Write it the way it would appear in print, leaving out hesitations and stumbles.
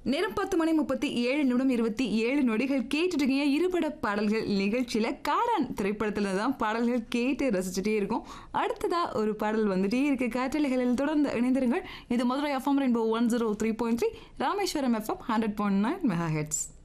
நேரம் 10:37 கேட்டுட்டு இருக்கீங்க. இருபட பாடல்கள் நிகழ்ச்சியில காடான் திரைப்படத்துல தான் பாடல்கள் கேட்டு ரசிச்சுட்டே இருக்கும். அடுத்ததா ஒரு பாடல் வந்துட்டே இருக்கு. காற்றலைகளில் தொடர்ந்து இணைந்திருங்கள். இது Madurai FM rainbow 103.3, Rameswaram FM 100.9 megahertz.